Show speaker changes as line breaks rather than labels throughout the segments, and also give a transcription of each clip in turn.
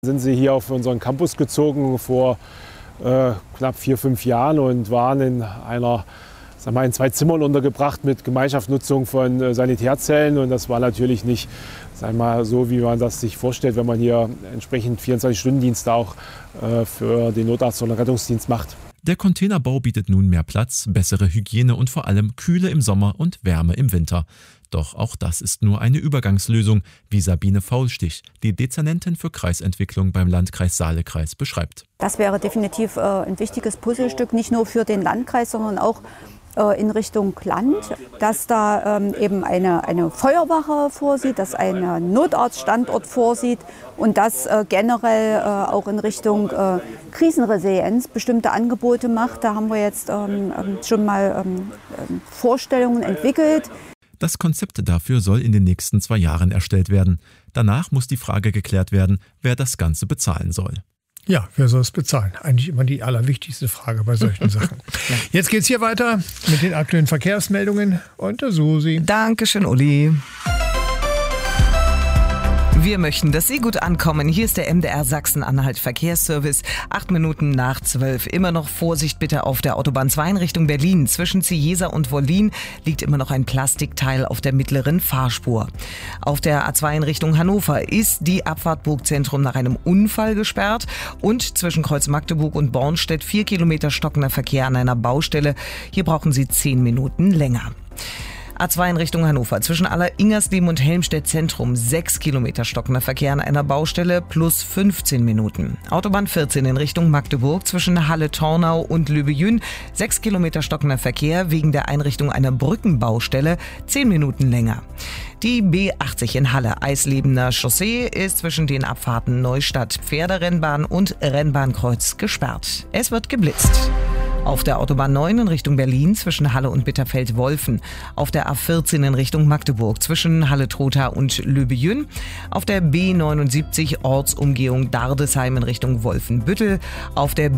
Sind sie hier auf unseren Campus gezogen vor knapp 4-5 Jahren und waren in in 2 Zimmern untergebracht mit Gemeinschaftsnutzung von Sanitärzellen. Und das war natürlich nicht so, wie man das sich vorstellt, wenn man hier entsprechend 24-Stunden-Dienste auch für den Notarzt oder Rettungsdienst macht.
Der Containerbau bietet nun mehr Platz, bessere Hygiene und vor allem Kühle im Sommer und Wärme im Winter. Doch auch das ist nur eine Übergangslösung, wie Sabine Faulstich, die Dezernentin für Kreisentwicklung beim Landkreis Saale-Kreis, beschreibt.
Das wäre definitiv ein wichtiges Puzzlestück, nicht nur für den Landkreis, sondern auch in Richtung Land, dass da eben eine Feuerwache vorsieht, dass ein Notarztstandort vorsieht und dass generell auch in Richtung Krisenresilienz bestimmte Angebote macht. Da haben wir jetzt schon mal Vorstellungen entwickelt.
Das Konzept dafür soll in den nächsten 2 Jahren erstellt werden. Danach muss die Frage geklärt werden, wer das Ganze bezahlen soll.
Ja, wer soll es bezahlen? Eigentlich immer die allerwichtigste Frage bei solchen Sachen. Jetzt geht's hier weiter mit den aktuellen Verkehrsmeldungen und der Susi.
Dankeschön, Uli. Wir möchten, dass Sie gut ankommen. Hier ist der MDR Sachsen-Anhalt Verkehrsservice. 8 Minuten nach 12. Immer noch Vorsicht bitte auf der Autobahn 2 in Richtung Berlin. Zwischen Ziesa und Wollin liegt immer noch ein Plastikteil auf der mittleren Fahrspur. Auf der A2 in Richtung Hannover ist die Abfahrt Burgzentrum nach einem Unfall gesperrt. Und zwischen Kreuz Magdeburg und Bornstedt 4 Kilometer stockender Verkehr an einer Baustelle. Hier brauchen Sie 10 Minuten länger. A2 in Richtung Hannover. Zwischen Aller-Ingersleben und Helmstedt Zentrum 6 Kilometer stockender Verkehr an einer Baustelle plus 15 Minuten. Autobahn 14 in Richtung Magdeburg zwischen Halle-Tornau und Löbejün 6 Kilometer stockender Verkehr wegen der Einrichtung einer Brückenbaustelle 10 Minuten länger. Die B80 in Halle, Eislebener Chaussee, ist zwischen den Abfahrten Neustadt, Pferderennbahn und Rennbahnkreuz gesperrt. Es wird geblitzt. Auf der Autobahn 9 in Richtung Berlin zwischen Halle und Bitterfeld-Wolfen. Auf der A14 in Richtung Magdeburg zwischen Halle-Trotha und Löbejün. Auf der B79 Ortsumgehung Dardesheim in Richtung Wolfenbüttel. Auf der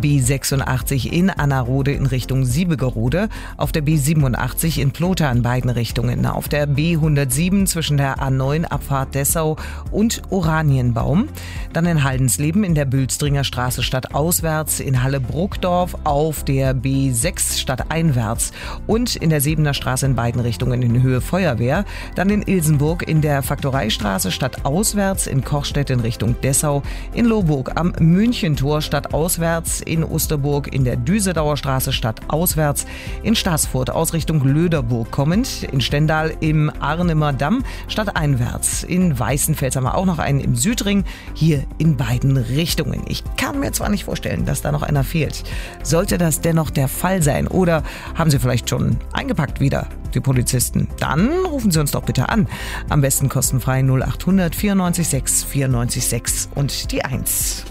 B86 in Annerode in Richtung Siebegerode. Auf der B87 in Plotha in beiden Richtungen. Auf der B107 zwischen der A9 Abfahrt Dessau und Oranienbaum. Dann in Haldensleben in der Bülstringer Straße stadtauswärts. In Halle-Bruckdorf auf der B6 stadteinwärts und in der Sebener Straße in beiden Richtungen in Höhe Feuerwehr. Dann in Ilsenburg in der Faktoreistraße stadtauswärts, in Kochstedt in Richtung Dessau, in Lohburg am Münchentor stadtauswärts, in Osterburg in der Düsedauer Straße stadtauswärts, in Staßfurt aus Richtung Löderburg kommend, in Stendal im Arnemer Damm stadteinwärts. In Weißenfels haben wir auch noch einen im Südring, hier in beiden Richtungen. Ich kann mir zwar nicht vorstellen, dass da noch einer fehlt. Sollte das dennoch der Fall sein oder haben Sie vielleicht schon eingepackt wieder, die Polizisten? Dann rufen Sie uns doch bitte an. Am besten kostenfrei 0800 94 6 94 6 und die 1.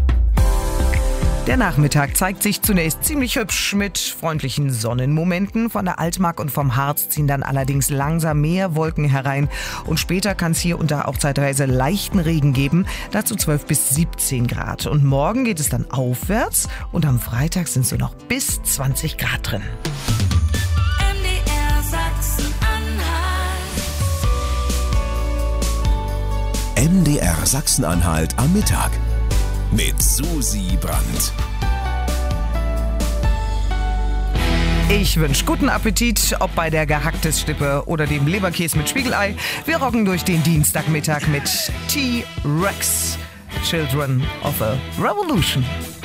Der Nachmittag zeigt sich zunächst ziemlich hübsch mit freundlichen Sonnenmomenten. Von der Altmark und vom Harz ziehen dann allerdings langsam mehr Wolken herein. Und später kann es hier und da auch zeitweise leichten Regen geben. Dazu 12 bis 17 Grad. Und morgen geht es dann aufwärts. Und am Freitag sind so noch bis 20 Grad drin.
MDR Sachsen-Anhalt am Mittag. Mit Susi Brandt.
Ich wünsche guten Appetit, ob bei der Gehacktes-Stippe oder dem Leberkäse mit Spiegelei. Wir rocken durch den Dienstagmittag mit T-Rex, Children of a Revolution.